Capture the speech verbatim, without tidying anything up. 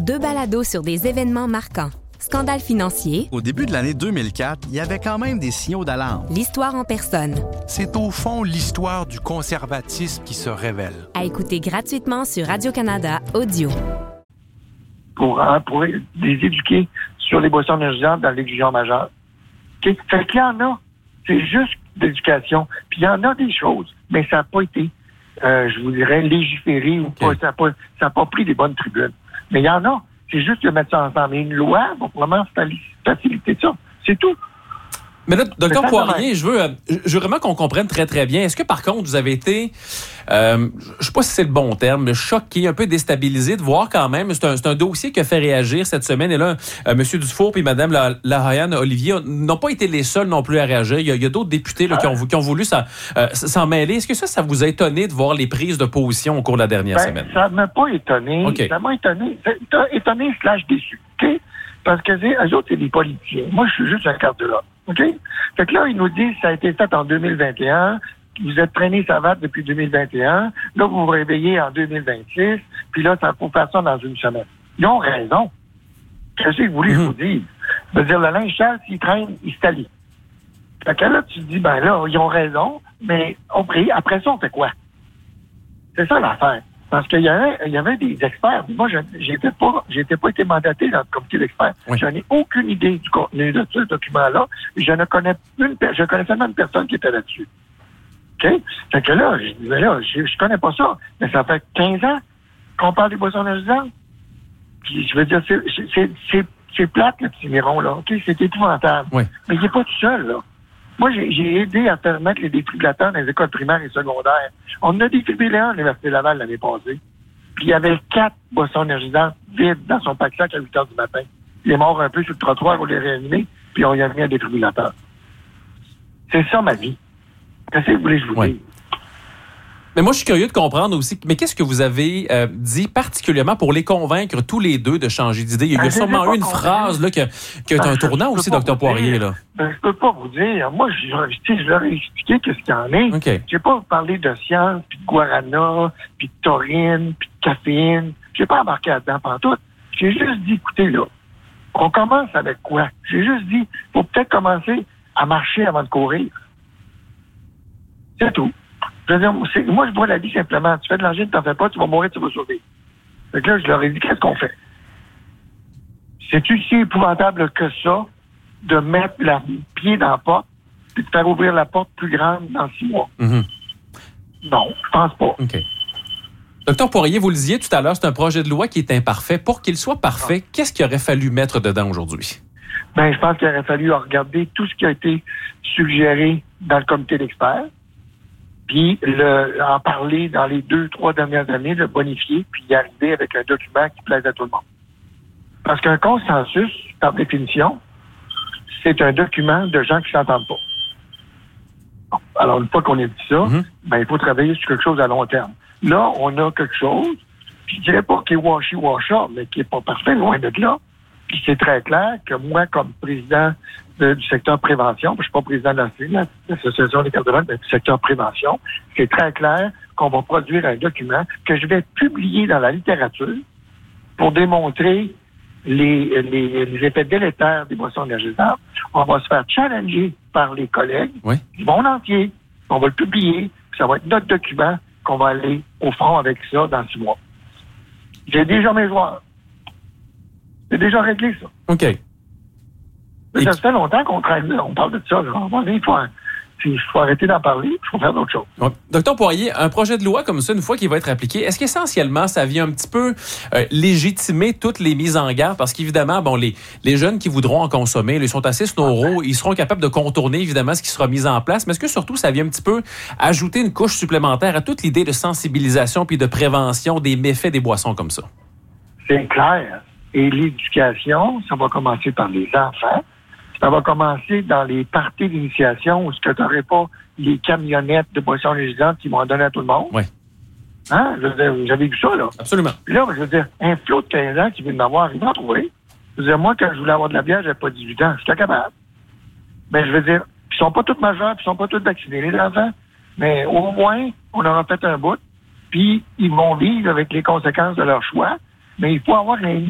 Deux balados sur des événements marquants. Scandale financier. Au début de l'année deux mille quatre, il y avait quand même des signaux d'alarme. L'histoire en personne. C'est au fond l'histoire du conservatisme qui se révèle. À écouter gratuitement sur Radio-Canada Audio. Pour, hein, pour les éduquer sur les boissons énergisantes dans l'exigence majeure. Okay? Fait qu'il y en a. C'est juste d'éducation. Puis il y en a des choses, mais ça n'a pas été, euh, je vous dirais, légiféré ou okay. pas. Ça n'a pas, ça n'a pas pris des bonnes tribunes. Mais il y en a. C'est juste de mettre ça ensemble. Et une loi va vraiment faciliter ça. C'est tout. Mais là, docteur Poirier, je veux, euh, je veux vraiment qu'on comprenne très, très bien. Est-ce que, par contre, vous avez été, euh, je ne sais pas si c'est le bon terme, mais choqué, un peu déstabilisé de voir quand même, c'est un, c'est un dossier qui a fait réagir cette semaine. Et là, euh, M. Dufour et Mme Lahayan Olivier n'ont pas été les seuls non plus à réagir. Il y a, il y a d'autres députés là, qui, ont, qui ont voulu ça, euh, s'en mêler. Est-ce que ça, ça vous a étonné de voir les prises de position au cours de la dernière ben, semaine? Ça ne m'a pas étonné. Okay. Ça m'a étonné. Étonné slash déçu. Okay? Parce que eux autres, c'est des politiciens. Moi, je suis juste un carte-là. OK? Fait que là, ils nous disent que ça a été fait en deux mille vingt et un, vous êtes traîné savate depuis deux mille vingt et un, là, vous vous réveillez en deux mille vingt-six, puis là, ça faut faire ça dans une semaine. Ils ont raison. Qu'est-ce que vous voulez que je vous dise? Je veux dire, le linge sale, s'il traîne, il se talit. Fait que là, tu te dis, ben là, ils ont raison, mais on prie. Après ça, on fait quoi? C'est ça l'affaire. Parce qu'il y avait, il y avait des experts. Moi, je n'étais pas, j'étais pas été mandaté dans le comité d'experts. Oui. Je n'ai aucune idée du contenu de ce document-là. Je ne connais une, je connais seulement une personne qui était là-dessus. OK? Fait que là, je disais là, je, je connais pas ça. Mais ça fait quinze ans qu'on parle des boissons énergisantes. Puis, je veux dire, c'est, c'est, c'est, c'est plate, le petit miron, là. OK? C'est épouvantable. Oui. Mais il n'est pas tout seul, là. Moi, j'ai, j'ai aidé à faire mettre les défibrillateurs dans les écoles primaires et secondaires. On a défibrillé un à l'Université Laval l'année passée. Puis il y avait quatre boissons énergisantes vides dans son pack-sac à huit heures du matin. Il est mort un peu sur le trottoir, on l'a réanimé, puis on y a mis un défibrillateur. C'est ça, ma vie. Qu'est-ce que vous voulez que je vous dise? Mais moi, je suis curieux de comprendre aussi, mais qu'est-ce que vous avez euh, dit particulièrement pour les convaincre tous les deux de changer d'idée? Il y a, ben, il y a sûrement eu une phrase là, qui a, qui a ben, un tournant aussi, docteur Poirier. Là. Ben, je peux pas vous dire. Moi, je, je, je leur ai expliqué qu'est-ce qu'il y en est. Okay. J'ai pas parlé de science, puis de guarana, puis de taurine, puis de caféine. J'ai pas embarqué là-dedans pantoute. J'ai juste dit, écoutez, là, on commence avec quoi? J'ai juste dit, il faut peut-être commencer à marcher avant de courir. C'est tout. Je veux dire, moi, je vois la vie simplement. Tu fais de l'angine, tu n'en fais pas, tu vas mourir, tu vas sauver. Fait que là, je leur ai dit, qu'est-ce qu'on fait? C'est-tu si épouvantable que ça de mettre le pied dans la porte et de faire ouvrir la porte plus grande dans six mois? Mm-hmm. Non, je pense pas. OK. Docteur Poirier, vous le disiez tout à l'heure, c'est un projet de loi qui est imparfait. Pour qu'il soit parfait, ah. qu'est-ce qu'il aurait fallu mettre dedans aujourd'hui? Ben, je pense qu'il aurait fallu regarder tout ce qui a été suggéré dans le comité d'experts, puis le, en parler dans les deux, trois dernières années, le bonifier, puis y arriver avec un document qui plaise à tout le monde. Parce qu'un consensus, par définition, c'est un document de gens qui ne s'entendent pas. Bon, alors, une fois qu'on a dit ça, mm-hmm. ben, il faut travailler sur quelque chose à long terme. Là, on a quelque chose, puis je dirais pas qui est washy-washa, mais qui est pas parfait, loin de là. Puis c'est très clair que moi, comme président de, du secteur prévention, je suis pas président de l'Association des cardiologues, mais du secteur prévention, c'est très clair qu'on va produire un document que je vais publier dans la littérature pour démontrer les, les, les effets délétères des boissons énergisantes. On va se faire challenger par les collègues oui. du monde entier. On va le publier, puis ça va être notre document qu'on va aller au front avec ça dans six mois. J'ai déjà mes joueurs. C'est déjà réglé, ça. OK. Mais ça fait longtemps qu'on traîne, on parle de ça. Là. Il faut, il faut arrêter d'en parler, il faut faire d'autres choses. Ouais. Docteur Poirier, un projet de loi comme ça, une fois qu'il va être appliqué, est-ce qu'essentiellement, ça vient un petit peu euh, légitimer toutes les mises en garde? Parce qu'évidemment, bon, les, les jeunes qui voudront en consommer, ils sont assez snoraux, ils seront capables de contourner, évidemment, ce qui sera mis en place. Mais est-ce que surtout, ça vient un petit peu ajouter une couche supplémentaire à toute l'idée de sensibilisation puis de prévention des méfaits des boissons comme ça? C'est clair. Et l'éducation, ça va commencer par les enfants. Ça va commencer dans les parties d'initiation où tu n'aurais pas les camionnettes de boissons énergisantes qui vont en donner à tout le monde. Oui. Hein? Je veux dire, vous avez vu ça, là? Absolument. Puis là, je veux dire, un flot de quinze ans qui veut en avoir, il va en trouver. Je veux dire, moi, quand je voulais avoir de la bière, j'avais pas dix-huit ans. J'étais capable. Mais je veux dire, ils sont pas tous majeurs, puis ils sont pas tous vaccinés, les enfants. Mais au moins, on aura fait un bout, puis ils vont vivre avec les conséquences de leur choix. Mais il faut avoir un